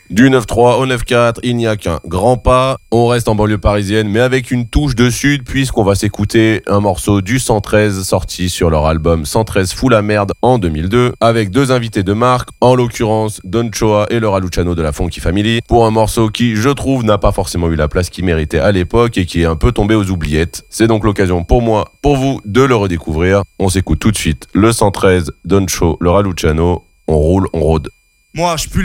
Du 9-3 au 9-4, il n'y a qu'un grand pas. On reste en banlieue parisienne, mais avec une touche de sud, puisqu'on va s'écouter un morceau du 113 sorti sur leur album 113 Fou la merde en 2002, avec deux invités de marque, en l'occurrence Don Choa et Laura Luciano de la Funky Family, pour un morceau qui, je trouve, n'a pas forcément eu la place qu'il méritait à l'époque et qui est un peu tombé aux oubliettes. C'est donc l'occasion pour moi, pour vous, de le redécouvrir. On s'écoute tout de suite le 113, Don Choa, Laura Luciano. On roule, on rôde. Moi, je pue